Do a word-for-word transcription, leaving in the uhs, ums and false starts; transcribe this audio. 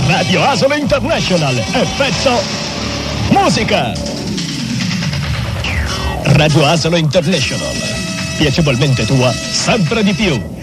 Radio Asolo International, effetto musica. Radio Asolo International, piacevolmente tua, sempre di più.